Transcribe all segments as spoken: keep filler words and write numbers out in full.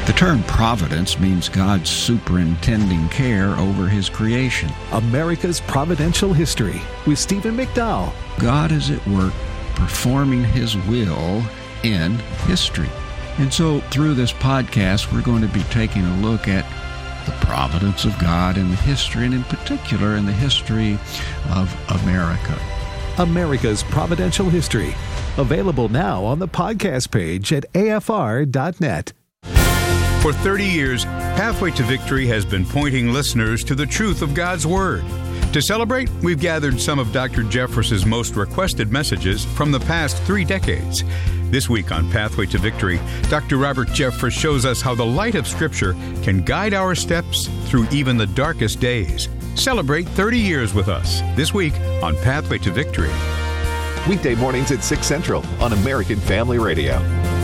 The term providence means God's superintending care over His creation. America's Providential History with Stephen McDowell. God is at work performing His will in history. And so through this podcast, we're going to be taking a look at the providence of God in the history, and in particular in the history of America. America's Providential History. Available now on the podcast page at A F R dot net. For thirty years, Pathway to Victory has been pointing listeners to the truth of God's Word. To celebrate, we've gathered some of Doctor Jeffress's most requested messages from the past three decades. This week on Pathway to Victory, Doctor Robert Jeffress shows us how the light of Scripture can guide our steps through even the darkest days. Celebrate thirty years with us this week on Pathway to Victory. Weekday mornings at six Central on American Family Radio.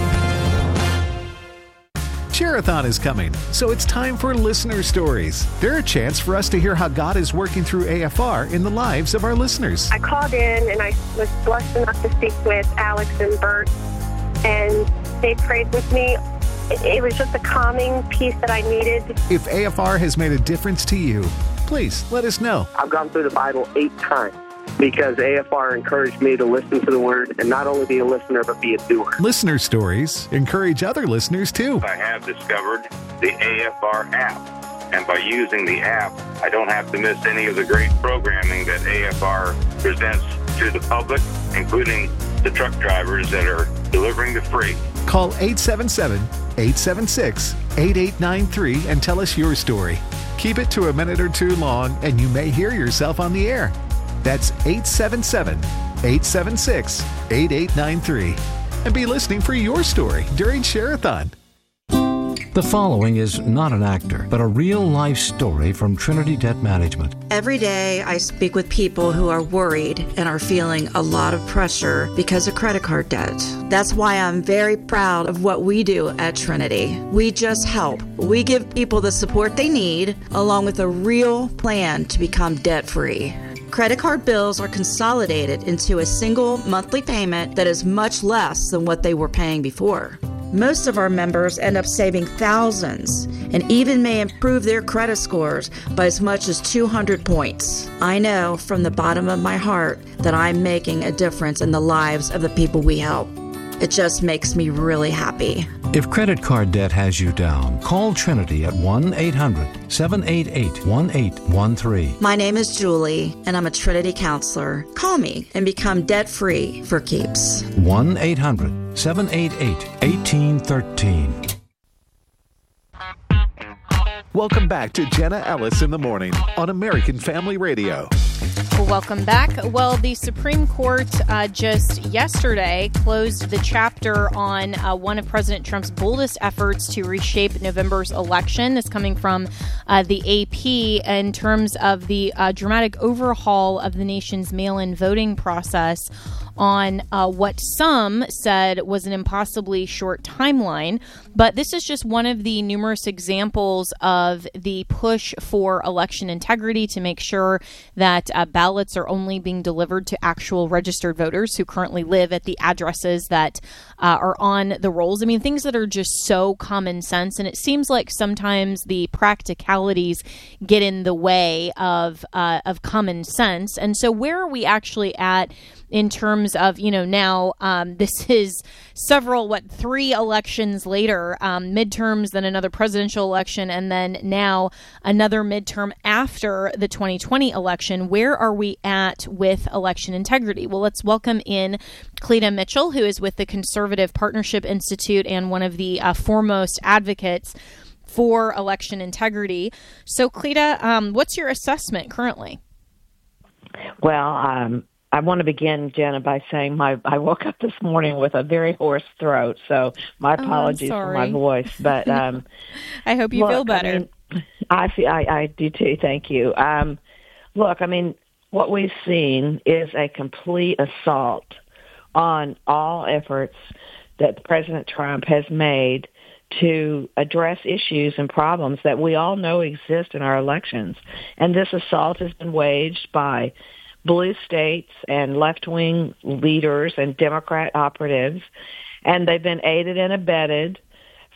Share-a-thon is coming, so it's time for Listener Stories. They're a chance for us to hear how God is working through A F R in the lives of our listeners. I called in and I was blessed enough to speak with Alex and Bert, and they prayed with me. It, it was just a calming peace that I needed. If A F R has made a difference to you, please let us know. I've gone through the Bible eight times because A F R encouraged me to listen to the Word and not only be a listener, but be a doer. Listener Stories encourage other listeners, too. I have discovered the A F R app, and by using the app, I don't have to miss any of the great programming that A F R presents to the public, including the truck drivers that are delivering the freight. Call eight seven seven, eight seven six, eight eight nine three and tell us your story. Keep it to a minute or two long, and you may hear yourself on the air. That's eight seven seven, eight seven six, eight eight nine three. And be listening for your story during Share-a-thon. The following is not an actor, but a real-life story from Trinity Debt Management. Every day I speak with people who are worried and are feeling a lot of pressure because of credit card debt. That's why I'm very proud of what we do at Trinity. We just help. We give people the support they need, along with a real plan to become debt-free. Credit card bills are consolidated into a single monthly payment that is much less than what they were paying before. Most of our members end up saving thousands and even may improve their credit scores by as much as two hundred points. I know from the bottom of my heart that I'm making a difference in the lives of the people we help. It just makes me really happy. If credit card debt has you down, call Trinity at one eight hundred, seven eight eight, one eight one three. My name is Julie, and I'm a Trinity counselor. Call me and become debt-free for keeps. one eight hundred, seven eight eight, one eight one three. Welcome back to Jenna Ellis in the Morning on American Family Radio. Welcome back. Well, the Supreme Court uh, just yesterday closed the chapter on uh, one of President Trump's boldest efforts to reshape November's election. This coming from uh, the A P in terms of the uh, dramatic overhaul of the nation's mail-in voting process on uh, what some said was an impossibly short timeline. But this is just one of the numerous examples of the push for election integrity to make sure that uh, ballots are only being delivered to actual registered voters who currently live at the addresses that uh, are on the rolls. I mean, things that are just so common sense. And it seems like sometimes the practicalities get in the way of uh, of common sense. And so where are we actually at in terms of, you know, now um, this is several, what, three elections later, um, midterms, then another presidential election, and then now another midterm after the twenty twenty election. Where are we at with election integrity? Well, let's welcome in Cleta Mitchell, who is with the Conservative Partnership Institute and one of the uh, foremost advocates for election integrity. So, Cleta, um, what's your assessment currently? Well, um, I want to begin, Jenna, by saying my I woke up this morning with a very hoarse throat, so my apologies oh, for my voice. But um, I hope you look, feel better. I, mean, I, feel, I I do too. Thank you. Um, look, I mean, what we've seen is a complete assault on all efforts that President Trump has made to address issues and problems that we all know exist in our elections. And this assault has been waged by blue states and left-wing leaders and Democrat operatives, and they've been aided and abetted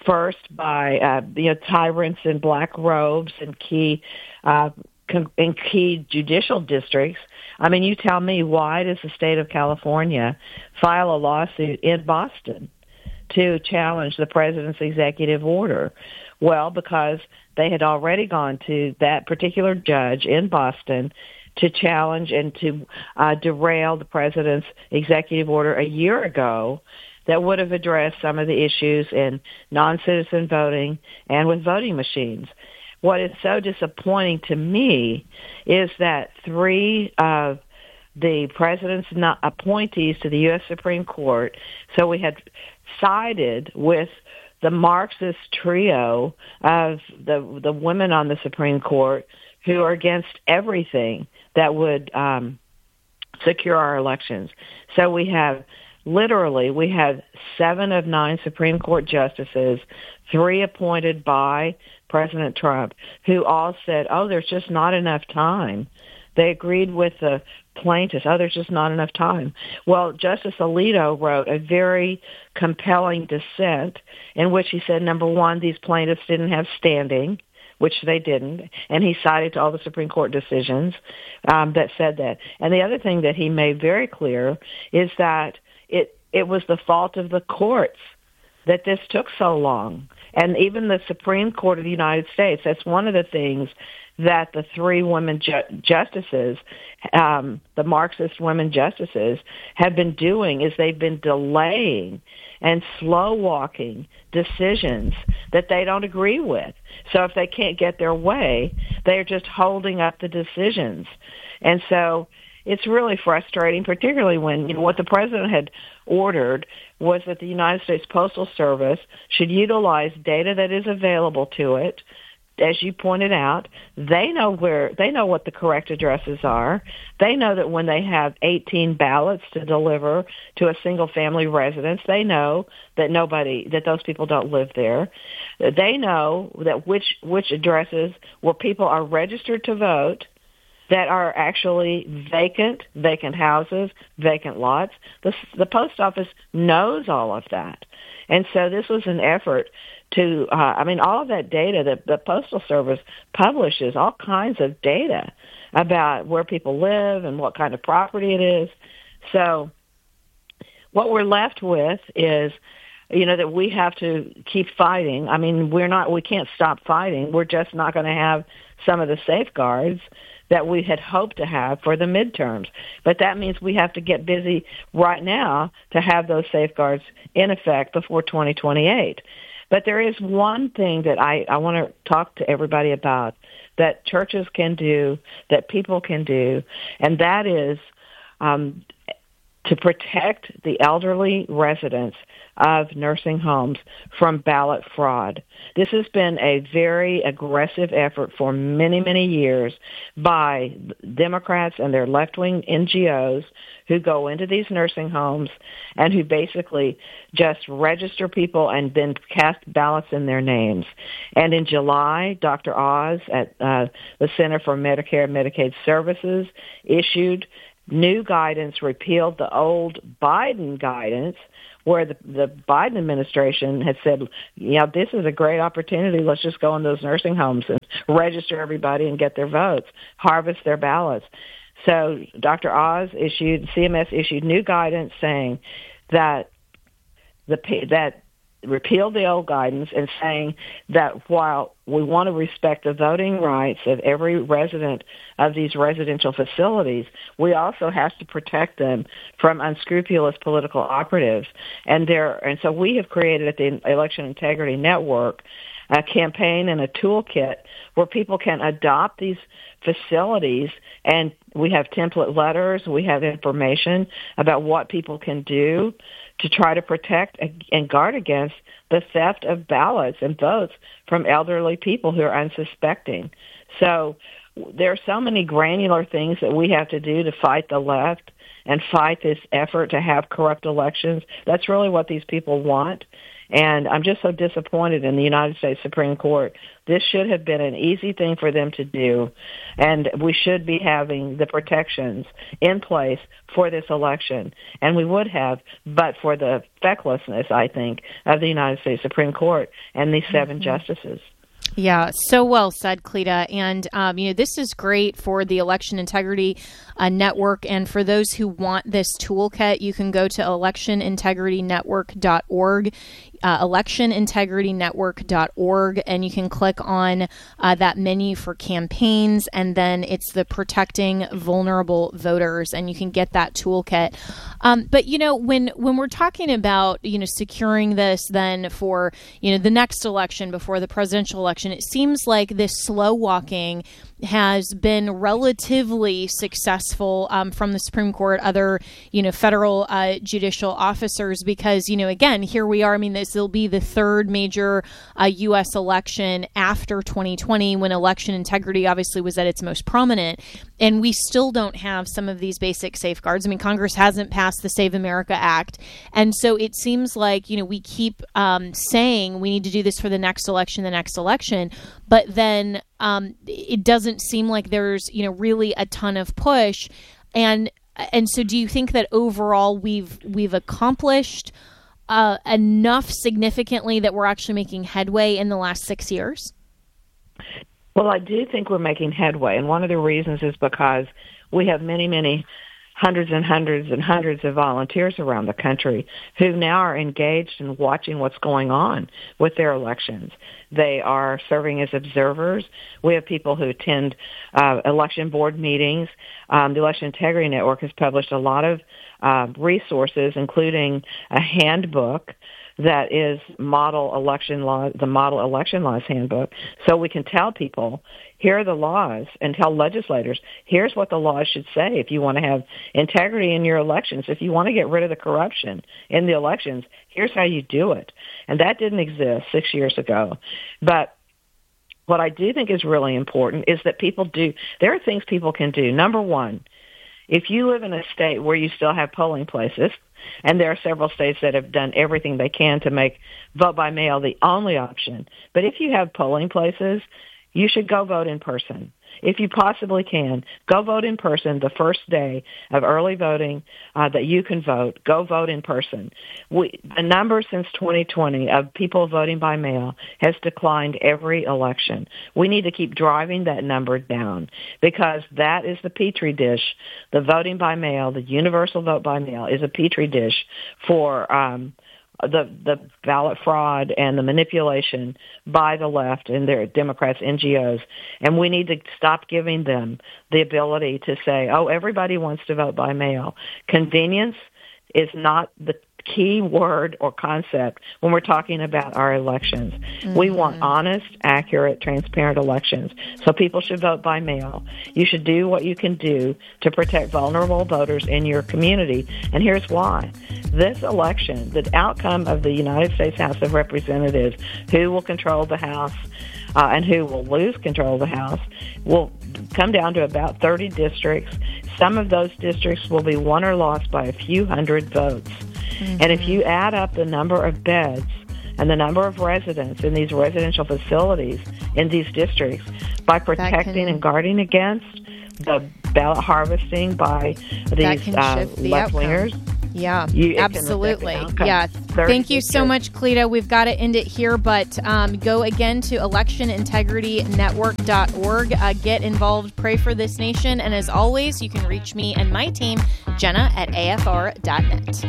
first by uh, you know tyrants in black robes and key uh, in key judicial districts. I mean, you tell me, why does the state of California file a lawsuit in Boston to challenge the president's executive order? Well, because they had already gone to that particular judge in Boston to challenge and to uh, derail the president's executive order a year ago that would have addressed some of the issues in non-citizen voting and with voting machines. What is so disappointing to me is that three of the president's appointees to the U S Supreme Court, so we had sided with the Marxist trio of the the women on the Supreme Court who are against everything that would um, secure our elections. So we have literally, we had seven of nine Supreme Court justices, three appointed by President Trump, who all said, oh, there's just not enough time. They agreed with the plaintiffs, oh, there's just not enough time. Well, Justice Alito wrote a very compelling dissent in which he said, number one, these plaintiffs didn't have standing, which they didn't, and he cited all the Supreme Court decisions um, that said that. And the other thing that he made very clear is that it it was the fault of the courts that this took so long. And even the Supreme Court of the United States, that's one of the things that the three women ju- justices, um, the Marxist women justices, have been doing is they've been delaying and slow-walking decisions that they don't agree with. So if they can't get their way, they're just holding up the decisions. And so it's really frustrating, particularly when, you know, what the president had ordered was that the United States Postal Service should utilize data that is available to it. As you pointed out, they know where, they know what the correct addresses are. They know that when they have eighteen ballots to deliver to a single family residence, they know that nobody, that those people don't live there. They know that which, which addresses where people are registered to vote that are actually vacant, vacant houses, vacant lots. The, the post office knows all of that. And so this was an effort to, uh, I mean, all of that data, that the Postal Service publishes all kinds of data about where people live and what kind of property it is. So what we're left with is, you know, that we have to keep fighting. I mean, we're not, we can't stop fighting. We're just not going to have some of the safeguards that we had hoped to have for the midterms. But that means we have to get busy right now to have those safeguards in effect before twenty twenty-eight. But there is one thing that I, I want to talk to everybody about that churches can do, that people can do, and that is um, to protect the elderly residents of nursing homes from ballot fraud. This has been a very aggressive effort for many, many years by Democrats and their left-wing N G Os who go into these nursing homes and who basically just register people and then cast ballots in their names. And in July, Doctor Oz at uh, the Center for Medicare and Medicaid Services issued new guidance, repealed the old Biden guidance, where the, the Biden administration had said, yeah, this is a great opportunity. Let's just go in those nursing homes and register everybody and get their votes, harvest their ballots. So Doctor Oz issued, C M S issued new guidance saying that the that repealed the old guidance and saying that while we want to respect the voting rights of every resident of these residential facilities, we also have to protect them from unscrupulous political operatives. And there, and so we have created at the Election Integrity Network a campaign and a toolkit where people can adopt these facilities, and we have template letters, we have information about what people can do to try to protect and guard against the theft of ballots and votes from elderly people who are unsuspecting. So there are so many granular things that we have to do to fight the left and fight this effort to have corrupt elections. That's really what these people want. And I'm just so disappointed in the United States Supreme Court. This should have been an easy thing for them to do, and we should be having the protections in place for this election. And we would have, but for the fecklessness, I think, of the United States Supreme Court and these seven mm-hmm. justices. Yeah, so well said, Cleta. And, um, you know, this is great for the Election Integrity uh, Network. And for those who want this toolkit, you can go to election integrity network dot org, uh, election integrity network dot org, and you can click on uh, that menu for campaigns. And then it's the Protecting Vulnerable Voters, and you can get that toolkit. Um, but, you know, when when we're talking about, you know, securing this then for, you know, the next election before the presidential election, it seems like this slow walking has been relatively successful um, from the Supreme Court, other, you know, federal uh, judicial officers, because, you know, again, here we are. I mean, this will be the third major uh, U S election after twenty twenty, when election integrity obviously was at its most prominent. And we still don't have some of these basic safeguards. I mean, Congress hasn't passed the Save America Act. And so it seems like, you know, we keep um, saying we need to do this for the next election, the next election. But then um, it doesn't seem like there's, you know, really a ton of push. And and so do you think that overall we've we've accomplished uh, enough significantly that we're actually making headway in the last six years? Well, I do think we're making headway. And one of the reasons is because we have many, many hundreds and hundreds and hundreds of volunteers around the country who now are engaged in watching what's going on with their elections. They are serving as observers. We have people who attend uh, election board meetings. Um, the Election Integrity Network has published a lot of uh, resources, including a handbook that is model election law, the model election laws handbook, so we can tell people, here are the laws, and tell legislators, here's what the laws should say if you want to have integrity in your elections. If you want to get rid of the corruption in the elections, here's how you do it. And that didn't exist six years ago. But what I do think is really important is that people do, there are things people can do. Number one, if you live in a state where you still have polling places, and there are several states that have done everything they can to make vote by mail the only option. But if you have polling places, you should go vote in person. If you possibly can, go vote in person the first day of early voting uh, that you can vote. Go vote in person. We, the number since twenty twenty of people voting by mail has declined every election. We need to keep driving that number down, because that is the petri dish. The voting by mail, the universal vote by mail, is a petri dish for um, the the ballot fraud and the manipulation by the left and their Democrats, N G Os. And we need to stop giving them the ability to say, oh, everybody wants to vote by mail. Convenience is not the key word or concept when we're talking about our elections. Mm-hmm. We want honest, accurate, transparent elections. So people should vote by mail. You should do what you can do to protect vulnerable voters in your community. And here's why. This election, the outcome of the United States House of Representatives, who will control the House uh, and who will lose control of the House, will come down to about thirty districts. Some of those districts will be won or lost by a few hundred votes. Mm-hmm. And if you add up the number of beds and the number of residents in these residential facilities in these districts, by protecting can, and guarding against the ballot harvesting by these uh, left-wingers, yeah, you, absolutely. Yeah. Thank you so much, Cleta. We've got to end it here, but um, go again to election integrity network dot org. Uh, get involved. Pray for this nation. And as always, you can reach me and my team, Jenna at A F R dot net.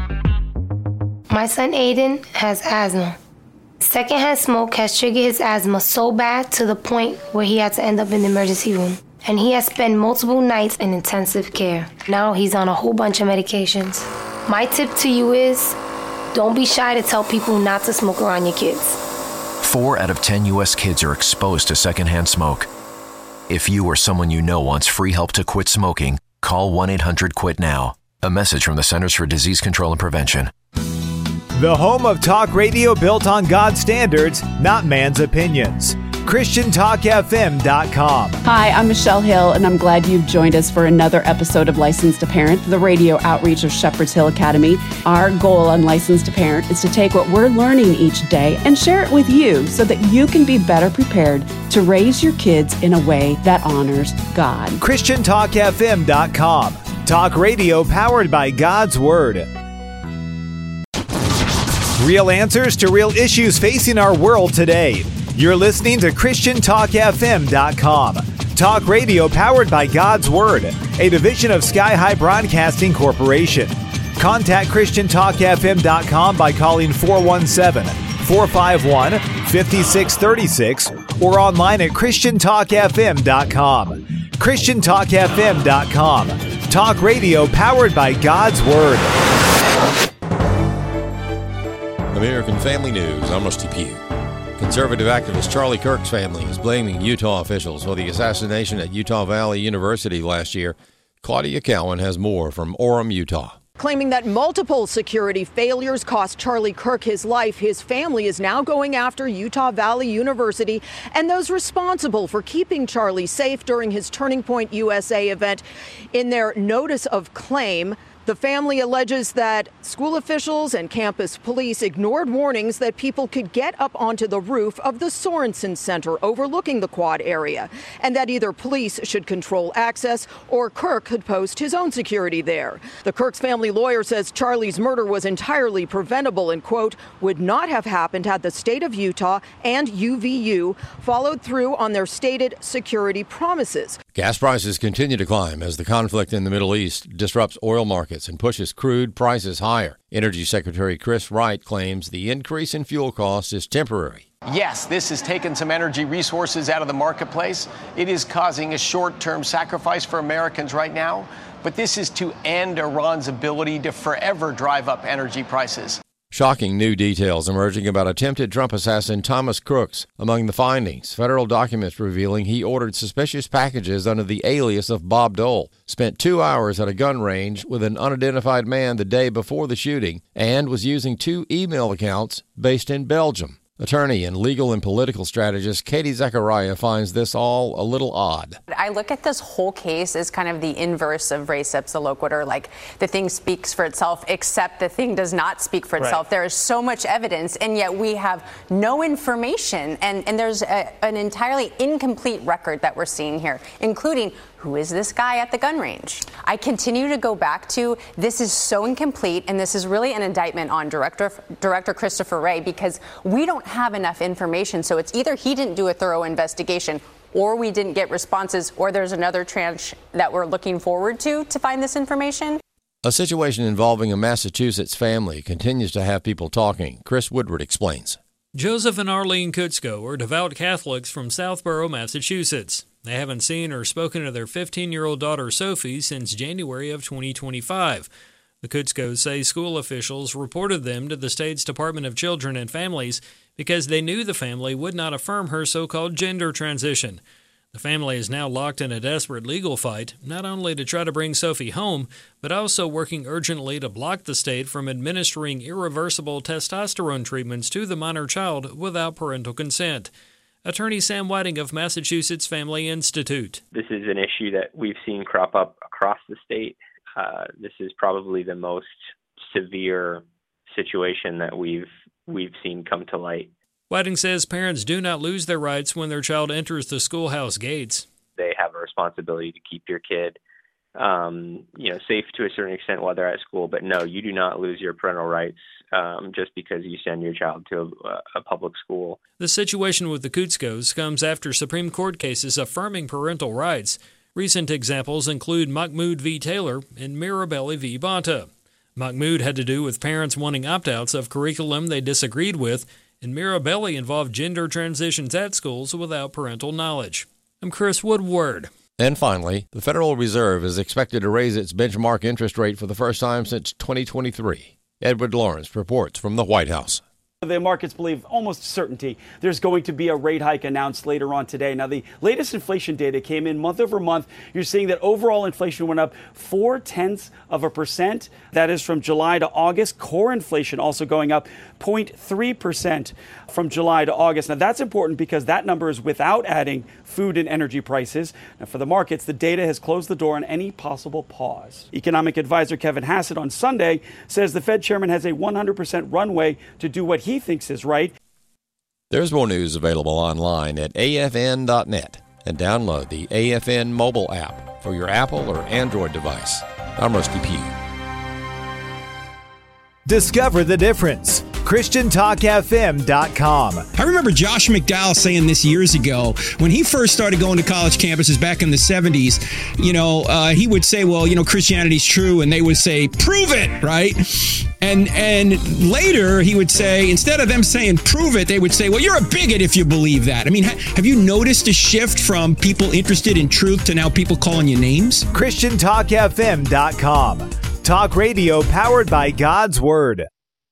My son Aiden has asthma. Secondhand smoke has triggered his asthma so bad to the point where he had to end up in the emergency room. And he has spent multiple nights in intensive care. Now he's on a whole bunch of medications. My tip to you is, don't be shy to tell people not to smoke around your kids. Four out of ten U S kids are exposed to secondhand smoke. If you or someone you know wants free help to quit smoking, call one eight hundred quit now. A message from the Centers for Disease Control and Prevention. The home of talk radio built on God's standards, not man's opinions. Christian Talk F M dot com. Hi, I'm Michelle Hill, and I'm glad you've joined us for another episode of Licensed to Parent, the radio outreach of Shepherd's Hill Academy. Our goal on Licensed to Parent is to take what we're learning each day and share it with you so that you can be better prepared to raise your kids in a way that honors God. Christian Talk F M dot com. Talk radio powered by God's Word. Real answers to real issues facing our world today. You're listening to Christian Talk F M dot com. Talk radio powered by God's Word, a division of Sky High Broadcasting Corporation. Contact Christian Talk F M dot com by calling four one seven, four five one, five six three six or online at Christian Talk F M dot com. Christian Talk F M dot com. Talk radio powered by God's Word. American Family News, I'm Rusty Pugh. Conservative activist Charlie Kirk's family is blaming Utah officials for the assassination at Utah Valley University last year. Claudia Cowan has more from Orem, Utah. Claiming that multiple security failures cost Charlie Kirk his life, his family is now going after Utah Valley University and those responsible for keeping Charlie safe during his Turning Point U S A event. In their notice of claim, the family alleges that school officials and campus police ignored warnings that people could get up onto the roof of the Sorensen Center overlooking the quad area, and that either police should control access or Kirk could post his own security there. The Kirk's family lawyer says Charlie's murder was entirely preventable and, quote, would not have happened had the state of Utah and U V U followed through on their stated security promises. Gas prices continue to climb as the conflict in the Middle East disrupts oil markets and pushes crude prices higher. Energy Secretary Chris Wright claims the increase in fuel costs is temporary. Yes, this has taken some energy resources out of the marketplace. It is causing a short-term sacrifice for Americans right now, but this is to end Iran's ability to forever drive up energy prices. Shocking new details emerging about attempted Trump assassin Thomas Crooks. Among the findings, federal documents revealing he ordered suspicious packages under the alias of Bob Dole, spent two hours at a gun range with an unidentified man the day before the shooting, and was using two email accounts based in Belgium. Attorney and legal and political strategist Katie Zachariah finds this all a little odd. I look at this whole case as kind of the inverse of res ipsa loquitur, like the thing speaks for itself, except the thing does not speak for itself. Right. There is so much evidence, and yet we have no information, and, and there's a, an entirely incomplete record that we're seeing here, including who is this guy at the gun range? I continue to go back to this is so incomplete, and this is really an indictment on Director Director Christopher Wray, because we don't have enough information. So it's either he didn't do a thorough investigation, or we didn't get responses, or there's another tranche that we're looking forward to to find this information. A situation involving a Massachusetts family continues to have people talking. Chris Woodward explains. Joseph and Arlene Kutzko are devout Catholics from Southborough, Massachusetts. They haven't seen or spoken to their fifteen-year-old daughter Sophie since January of twenty twenty-five. The Kutzkos say school officials reported them to the state's Department of Children and Families because they knew the family would not affirm her so-called gender transition. The family is now locked in a desperate legal fight, not only to try to bring Sophie home, but also working urgently to block the state from administering irreversible testosterone treatments to the minor child without parental consent. Attorney Sam Whiting of Massachusetts Family Institute. This is an issue that we've seen crop up across the state. Uh, this is probably the most severe situation that we've we've seen come to light. Whiting says parents do not lose their rights when their child enters the schoolhouse gates. They have a responsibility to keep your kid, um, you know, safe to a certain extent while they're at school. But no, you do not lose your parental rights um, just because you send your child to a, a public school. The situation with the Kutzkos comes after Supreme Court cases affirming parental rights. Recent examples include Mahmoud v. Taylor and Mirabelli v. Bonta. Mahmoud had to do with parents wanting opt-outs of curriculum they disagreed with, and Mirabelli involved gender transitions at schools without parental knowledge. I'm Chris Woodward. And finally, the Federal Reserve is expected to raise its benchmark interest rate for the first time since twenty twenty-three. Edward Lawrence reports from the White House. The markets believe almost certainty there's going to be a rate hike announced later on today. Now, the latest inflation data came in month over month. You're seeing that overall inflation went up four tenths of a percent. That is from July to August. Core inflation also going up zero point three percent from July to August. Now, that's important because that number is without adding food and energy prices. Now, for the markets, the data has closed the door on any possible pause. Economic advisor Kevin Hassett on Sunday says the Fed chairman has a one hundred percent runway to do what he thinks is right. There's more news available online at A F N dot net and download the A F N mobile app for your Apple or Android device. I'm Rusty Pugh. Discover the difference. Christian Talk F M dot com. I remember Josh McDowell saying this years ago when he first started going to college campuses back in the seventies. You know, uh, he would say, well, you know, Christianity's true. And they would say, prove it, right? And and later he would say, instead of them saying prove it, they would say, well, you're a bigot if you believe that. I mean, ha- have you noticed a shift from people interested in truth to now people calling you names? Christian Talk F M dot com. Talk radio powered by God's Word.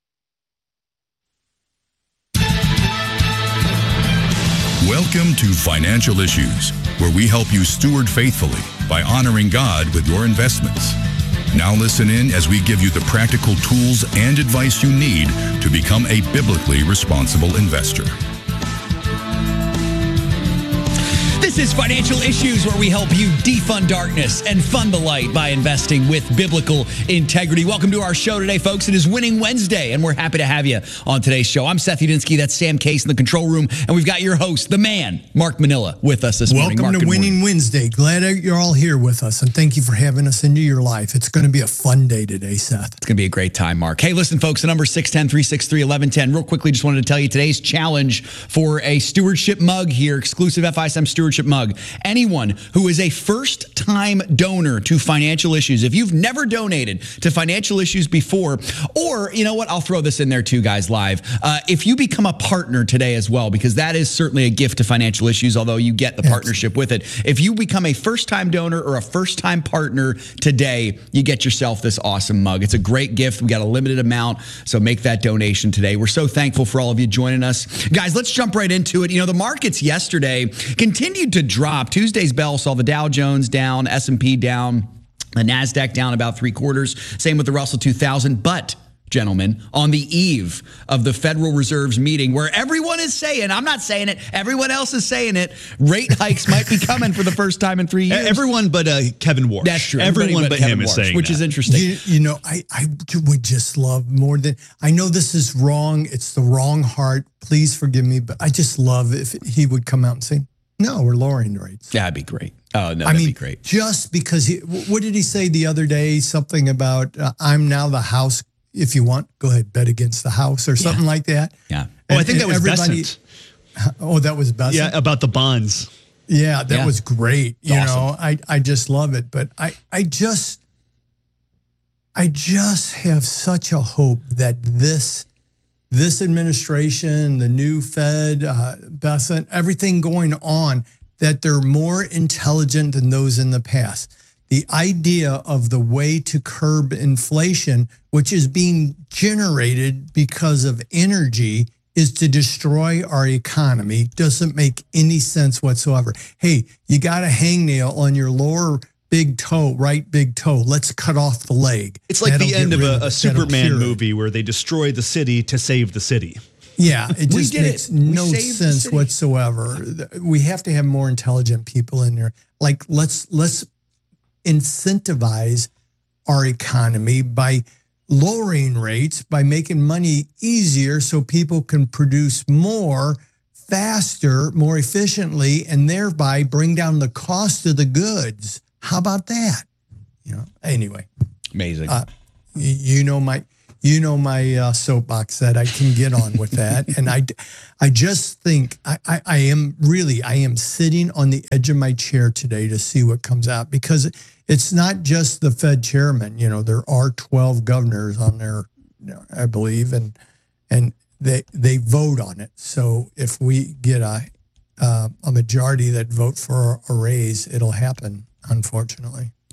Welcome to Financial Issues, where we help you steward faithfully by honoring God with your investments. Now listen in as we give you the practical tools and advice you need to become a biblically responsible investor. This is Financial Issues, where we help you defund darkness and fund the light by investing with biblical integrity. Welcome to our show today, folks. It is Winning Wednesday, and we're happy to have you on today's show. I'm Seth Udinsky. That's Sam Case in the control room, and we've got your host, the man, Mark Manila, with us this morning. Welcome Mark, to Winning morning. Wednesday. Glad you're all here with us, and thank you for having us into your life. It's going to be a fun day today, Seth. It's going to be a great time, Mark. Hey, listen, folks, the number is six one zero, three six three, one one one zero. Real quickly, just wanted to tell you today's challenge for a stewardship mug here, exclusive F I S M stewardship mug. Anyone who is a first-time donor to Financial Issues, if you've never donated to Financial Issues before, or, you know what, I'll throw this in there too, guys, live. Uh, if you become a partner today as well, because that is certainly a gift to Financial Issues, although you get the partnership with it. If you become a first-time donor or a first-time partner today, you get yourself this awesome mug. It's a great gift. We got a limited amount, so make that donation today. We're so thankful for all of you joining us. Guys, let's jump right into it. You know, the markets yesterday continued to drop. Tuesday's bell saw the Dow Jones down, S and P down, the NASDAQ down about three quarters. Same with the Russell two thousand. But, gentlemen, on the eve of the Federal Reserve's meeting, where everyone is saying, I'm not saying it, everyone else is saying it, rate hikes might be coming for the first time in three years. Everyone but uh, Kevin Warsh. That's true. Everyone but, but Kevin him is Warsh, saying which that. is interesting. You, you know, I, I would just love more than, I know this is wrong. It's the wrong heart. Please forgive me, but I just love if he would come out and say, no, we're lowering rates. That'd be great. Oh, no, I that'd mean, be great. Just because he, what did he say the other day? Something about, uh, I'm now the house. If you want, go ahead, bet against the house or something yeah. like that. Yeah. Oh, and, I think that was Bessent. Oh, that was Bessent? Yeah, about the bonds. Yeah, that yeah. was great. It's you awesome. know, I, I just love it. But I, I just, I just have such a hope that this, this administration, the new Fed, uh, Bessent, everything going on, that they're more intelligent than those in the past. The idea of the way to curb inflation, which is being generated because of energy, is to destroy our economy, doesn't make any sense whatsoever. Hey, you got a hangnail on your lower big toe, right big toe. Let's cut off the leg. It's like That'll the end of get rid a, a it. Superman That'll cure it. movie where they destroy the city to save the city. Yeah, it We just did makes it. We no saved the sense city. whatsoever. We have to have more intelligent people in there. Like, let's let's incentivize our economy by lowering rates, by making money easier so people can produce more, faster, more efficiently, and thereby bring down the cost of the goods. How about that? You know. Anyway, Amazing. uh, you, you know my. You know my uh, soapbox that I can get on with that. And I, I just think I, I, I am really, I am sitting on the edge of my chair today to see what comes out, because it's not just the Fed chairman. You know, there are twelve governors on there, you know, I believe, and and they they vote on it. So if we get a uh, a majority that vote for a raise, it'll happen, unfortunately. Yeah.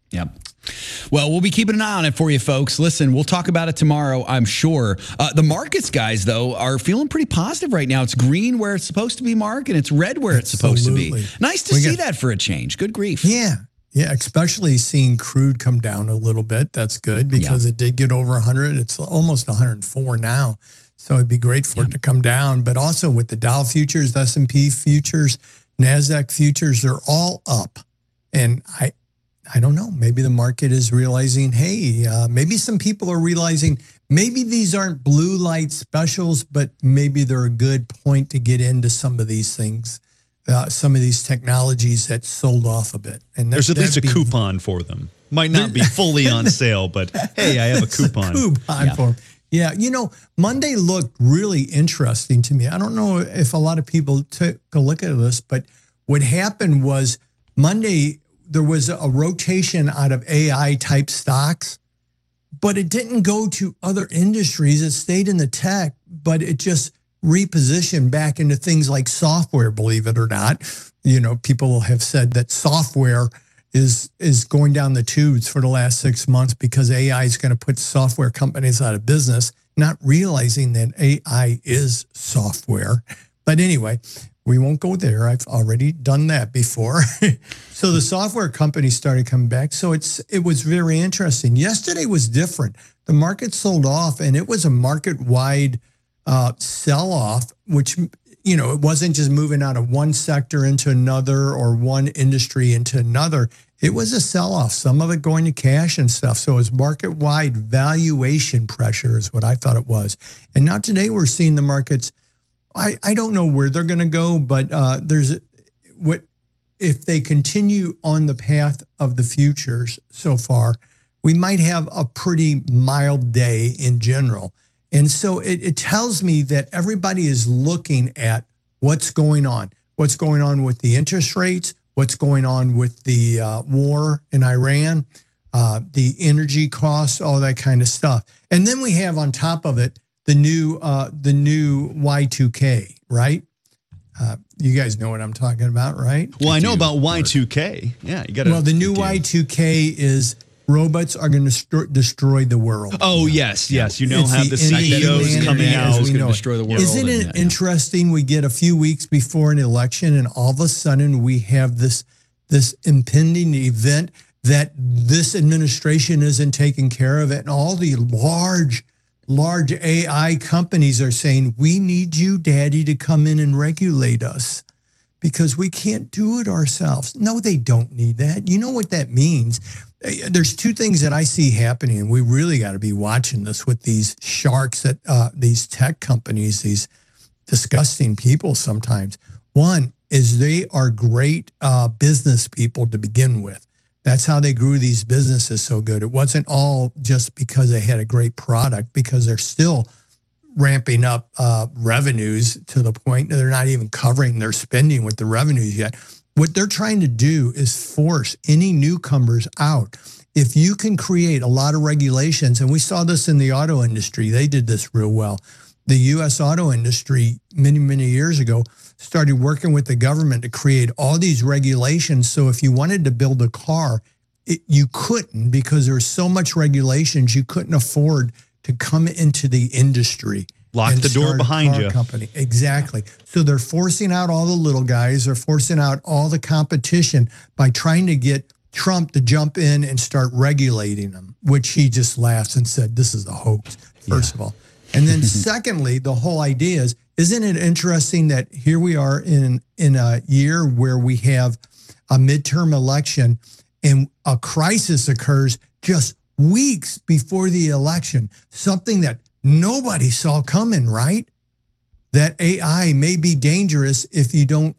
Yep. Well, we'll be keeping an eye on it for you, folks. Listen, we'll talk about it tomorrow, I'm sure. Uh, the markets, guys, though, are feeling pretty positive right now. It's green where it's supposed to be, Mark, and it's red where it's supposed Absolutely. to be. Nice to We see got- that for a change. Good grief. Yeah. Yeah, especially seeing crude come down a little bit. That's good because yeah. it did get over one hundred. It's almost one hundred four now. So it'd be great for yeah. it to come down. But also with the Dow futures, S and P futures, NASDAQ futures, they're all up. And I I don't know, maybe the market is realizing, hey, uh, maybe some people are realizing maybe these aren't blue light specials, but maybe they're a good point to get into some of these things. Uh, some of these technologies that sold off a bit. And there's at least a be, coupon for them. Might not be fully on sale, but hey, I have a coupon. A coupon yeah. for them. Yeah, you know, Monday looked really interesting to me. I don't know if a lot of people took a look at this, but what happened was Monday, there was a rotation out of A I type stocks, but it didn't go to other industries. It stayed in the tech, but it just reposition back into things like software, believe it or not. You know, people have said that software is is going down the tubes for the last six months because A I is going to put software companies out of business, not realizing that A I is software. But anyway, we won't go there. I've already done that before. So the software companies started coming back. So it's it was very interesting. Yesterday was different. The market sold off, and it was a market-wide Uh, sell-off, which, you know, it wasn't just moving out of one sector into another or one industry into another. It was a sell-off, some of it going to cash and stuff. So it was market-wide valuation pressure is what I thought it was. And now today we're seeing the markets, I, I don't know where they're going to go, but uh, there's what if they continue on the path of the futures so far, we might have a pretty mild day in general. And so it, it tells me that everybody is looking at what's going on, what's going on with the interest rates, what's going on with the uh, war in Iran, uh, the energy costs, all that kind of stuff. And then we have on top of it the new uh, the new Y two K, right? Uh, you guys know what I'm talking about, right? Well, I know about Y two K. Yeah, you got to. Well, the new Y two K is robots are going to st- destroy the world. Oh, yes, yes. You know, It's have the, the C E Os coming out. It's going to destroy the world. Isn't it and, yeah, interesting? We get a few weeks before an election, and all of a sudden we have this this impending event that this administration isn't taking care of it, and all the large, large A I companies are saying, we need you, Daddy, to come in and regulate us because we can't do it ourselves. No, they don't need that. You know what that means? There's two things that I see happening, and we really got to be watching this with these sharks that uh, these tech companies, these disgusting people sometimes. One is they are great uh, business people to begin with. That's how they grew these businesses so good. It wasn't all just because they had a great product, because they're still ramping up uh, revenues to the point that they're not even covering their spending with the revenues yet. What they're trying to do is force any newcomers out. If you can create a lot of regulations, and we saw this in the auto industry, they did this real well. The U S auto industry many, many years ago started working with the government to create all these regulations. So if you wanted to build a car, it, you couldn't because there was so much regulations, you couldn't afford to come into the industry. Lock the door behind you. Company. Exactly. So they're forcing out all the little guys. They're forcing out all the competition by trying to get Trump to jump in and start regulating them, which he just laughs and said, this is a hoax, first yeah. of all. And then secondly, the whole idea is, isn't it interesting that here we are in, in a year where we have a midterm election and a crisis occurs just weeks before the election, something that nobody saw coming, right? That A I may be dangerous if you don't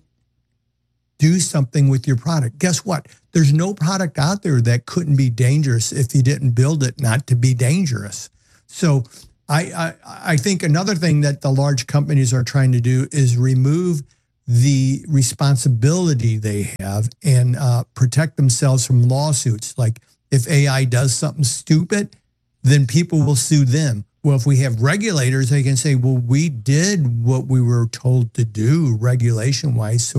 do something with your product. Guess what? There's no product out there that couldn't be dangerous if you didn't build it not to be dangerous. So I, I, I think another thing that the large companies are trying to do is remove the responsibility they have and uh, protect themselves from lawsuits. Like if A I does something stupid, then people will sue them. Well, if we have regulators, they can say, well, we did what we were told to do regulation-wise, so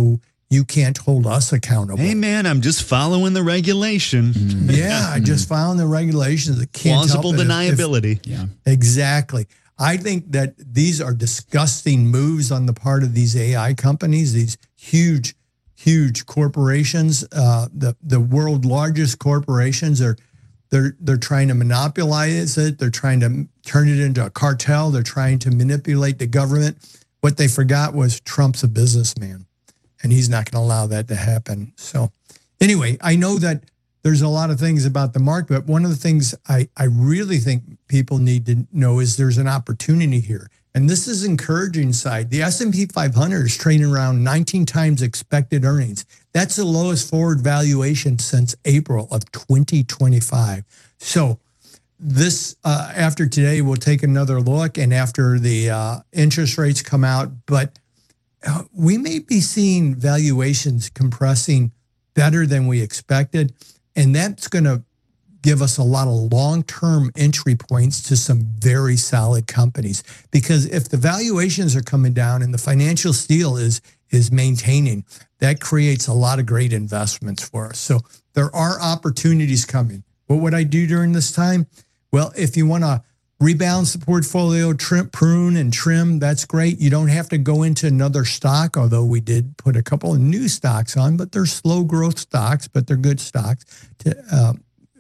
you can't hold us accountable. Hey, man, I'm just following the regulation. Mm-hmm. Yeah, I just found the regulations that can't Plausible help it deniability. If, yeah, exactly. I think that these are disgusting moves on the part of these A I companies, these huge, huge corporations, uh, the the world largest corporations are they're they're trying to monopolize it. They're trying to turn it into a cartel. They're trying to manipulate the government. What they forgot was Trump's a businessman, and he's not going to allow that to happen. So anyway, I know that there's a lot of things about the market, but one of the things I, I really think people need to know is there's an opportunity here. And this is encouraging side. The S and P five hundred is trading around nineteen times expected earnings. That's the lowest forward valuation since April of twenty twenty-five. So this, uh, after today, we'll take another look, and after the uh, interest rates come out, but uh, we may be seeing valuations compressing better than we expected, and that's going to give us a lot of long-term entry points to some very solid companies. Because if the valuations are coming down and the financial steel is is maintaining, that creates a lot of great investments for us. So there are opportunities coming. What would I do during this time? Well, if you want to rebalance the portfolio, trim, prune and trim, that's great. You don't have to go into another stock, although we did put a couple of new stocks on, but they're slow growth stocks, but they're good stocks. To, uh,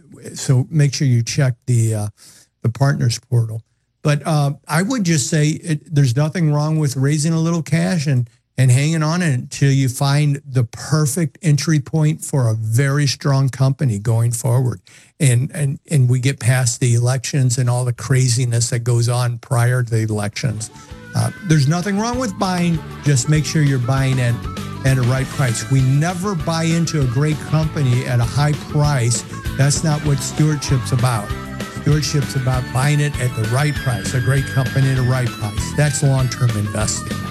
so make sure you check the uh, the partners portal. But uh, I would just say it, there's nothing wrong with raising a little cash and and hanging on until you find the perfect entry point for a very strong company going forward. And and and we get past the elections and all the craziness that goes on prior to the elections. Uh, there's nothing wrong with buying. Just make sure you're buying at, at a right price. We never buy into a great company at a high price. That's not what stewardship's about. Stewardship's about buying it at the right price, a great company at a right price. That's long-term investing.